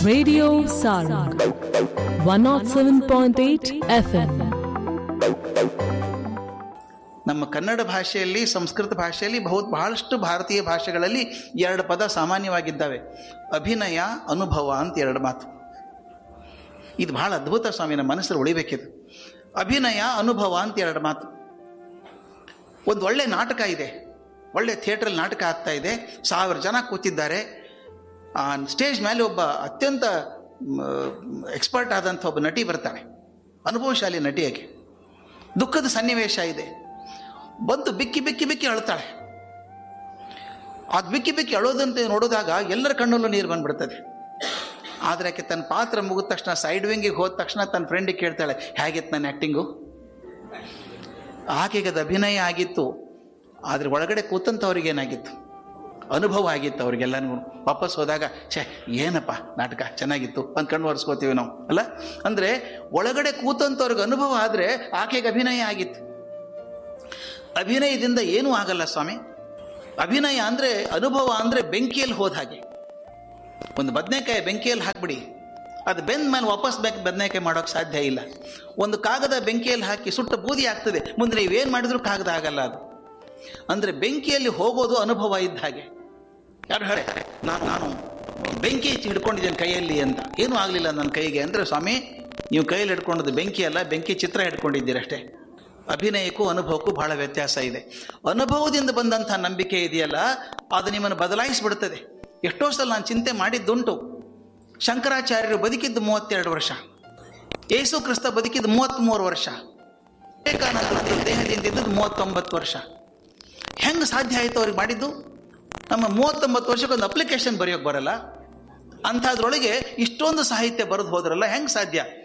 Radio Sarang 107.8 FM. ನಮ್ಮ ಕನ್ನಡ ಭಾಷೆಯಲ್ಲಿ, ಸಂಸ್ಕೃತ ಭಾಷೆಯಲ್ಲಿ, ಬಹಳಷ್ಟು ಭಾರತೀಯ ಭಾಷೆಗಳಲ್ಲಿ ಎರಡು ಪದ ಸಾಮಾನ್ಯವಾಗಿದ್ದಾವೆ. ಅಭಿನಯ, ಅನುಭವ ಅಂತ ಎರಡು ಮಾತು. ಇದು ಬಹಳ ಅದ್ಭುತ ಸ್ವಾಮಿ, ನಮ್ಮ ಮನಸ್ಸಲ್ಲಿ ಉಳಿಬೇಕಿದು. ಅಭಿನಯ, ಅನುಭವ ಅಂತ ಎರಡು ಮಾತು. ಒಂದು ಒಳ್ಳೆ ನಾಟಕ ಇದೆ, ಒಳ್ಳೆ ಥಿಯೇಟ್ರಲ್ಲಿ ನಾಟಕ ಆಗ್ತಾ ಇದೆ, 1000 ಜನ ಕೂತಿದ್ದಾರೆ. ಆ ಸ್ಟೇಜ್ ಮೇಲೆ ಒಬ್ಬ ಅತ್ಯಂತ ಎಕ್ಸ್ಪರ್ಟ್ ಆದಂಥ ಒಬ್ಬ ನಟಿ ಬರ್ತಾಳೆ, ಅನುಭವಶಾಲಿ ನಟಿಯಾಗಿ. ದುಃಖದ ಸನ್ನಿವೇಶ ಇದೆ, ಬಂದು ಬಿಕ್ಕಿ ಬಿಕ್ಕಿ ಬಿಕ್ಕಿ ಅಳ್ತಾಳೆ. ಅದು ಬಿಕ್ಕಿ ಬಿಕ್ಕಿ ಅಳೋದಂತೆ ನೋಡಿದಾಗ ಎಲ್ಲರ ಕಣ್ಣಲ್ಲೂ ನೀರು ಬಂದ್ಬಿಡ್ತದೆ. ಆದರೆ ಆಕೆ ತನ್ನ ಪಾತ್ರ ಮುಗಿದ ತಕ್ಷಣ ಸೈಡ್ ವಿಂಗಿಗೆ ಹೋದ ತಕ್ಷಣ ತನ್ನ ಫ್ರೆಂಡಿಗೆ ಕೇಳ್ತಾಳೆ, ಹೇಗಿತ್ತು ನನ್ನ ಆ್ಯಕ್ಟಿಂಗು? ಆಕೆಗೆ ಅದು ಅಭಿನಯ ಆಗಿತ್ತು, ಆದರೆ ಒಳಗಡೆ ಕೂತಂಥವ್ರಿಗೇನಾಗಿತ್ತು? ಅನುಭವ ಆಗಿತ್ತು ಅವ್ರಿಗೆಲ್ಲನೂ. ವಾಪಸ್ ಹೋದಾಗ ಏನಪ್ಪ ನಾಟಕ ಚೆನ್ನಾಗಿತ್ತು ಅಂತ ಕಣ್ಣು ಒರೆಸ್ಕೋತೀವಿ ನಾವು, ಅಲ್ಲ? ಅಂದರೆ ಒಳಗಡೆ ಕೂತಂಥವ್ರಿಗೆ ಅನುಭವ ಆದರೆ ಆಕೆಗೆ ಅಭಿನಯ ಆಗಿತ್ತು. ಅಭಿನಯದಿಂದ ಏನೂ ಆಗಲ್ಲ ಸ್ವಾಮಿ. ಅಭಿನಯ ಅಂದರೆ, ಅನುಭವ ಅಂದರೆ ಬೆಂಕಿಯಲ್ಲಿ ಹೋದ ಹಾಗೆ. ಒಂದು ಬದನೆಕಾಯಿ ಬೆಂಕಿಯಲ್ಲಿ ಹಾಕಿಬಿಡಿ, ಅದು ಬೆಂದ ಮೇಲೆ ವಾಪಸ್ ಬದನೆಕಾಯಿ ಮಾಡೋಕ್ಕೆ ಸಾಧ್ಯ ಇಲ್ಲ. ಒಂದು ಕಾಗದ ಬೆಂಕಿಯಲ್ಲಿ ಹಾಕಿ ಸುಟ್ಟ ಬೂದಿ ಆಗ್ತದೆ, ಮುಂದೆ ನೀವೇನು ಮಾಡಿದ್ರೂ ಕಾಗದ ಆಗಲ್ಲ ಅದು. ಅಂದರೆ ಬೆಂಕಿಯಲ್ಲಿ ಹೋಗೋದು ಅನುಭವ ಇದ್ದ ಹಾಗೆ. ಯಾರು ಹೇಳಿ ನಾನು ಬೆಂಕಿ ಹಿಡ್ಕೊಂಡಿದ್ದೇನೆ ಕೈಯಲ್ಲಿ ಅಂತ, ಏನೂ ಆಗಲಿಲ್ಲ ನನ್ನ ಕೈಗೆ ಅಂದರೆ, ಸ್ವಾಮಿ ನೀವು ಕೈಯಲ್ಲಿ ಹಿಡ್ಕೊಂಡದ್ದು ಬೆಂಕಿ ಅಲ್ಲ, ಬೆಂಕಿ ಚಿತ್ರ ಹಿಡ್ಕೊಂಡಿದ್ದೀರಷ್ಟೇ. ಅಭಿನಯಕ್ಕೂ ಅನುಭವಕ್ಕೂ ಬಹಳ ವ್ಯತ್ಯಾಸ ಇದೆ. ಅನುಭವದಿಂದ ಬಂದಂಥ ನಂಬಿಕೆ ಇದೆಯಲ್ಲ, ಅದು ನಿಮ್ಮನ್ನು ಬದಲಾಯಿಸಿಬಿಡ್ತದೆ. ಎಷ್ಟೋ ಸಲ ನಾನು ಚಿಂತೆ ಮಾಡಿದ್ದುಂಟು. ಶಂಕರಾಚಾರ್ಯರು ಬದುಕಿದ್ದು 32 ವರ್ಷ, ಯೇಸು ಕ್ರಿಸ್ತ ಬದುಕಿದ್ದು 33 ವರ್ಷ, ವಿವೇಕಾನಂದ ದೇಹದಿಂದ ಇದ್ದದ್ದು 39 ವರ್ಷ. ಹೆಂಗೆ ಸಾಧ್ಯ ಆಯಿತು ಅವ್ರಿಗೆ ಮಾಡಿದ್ದು? ನಮ್ಮ 39 ವರ್ಷಕ್ಕೆ ಒಂದು ಅಪ್ಲಿಕೇಶನ್ ಬರೆಯೋಕ್ಕೆ ಬರಲ್ಲ, ಅಂಥದ್ರೊಳಗೆ ಇಷ್ಟೊಂದು ಸಾಹಿತ್ಯ ಬರೆದು ಹೋದ್ರಲ್ಲ, ಹೆಂಗೆ ಸಾಧ್ಯ?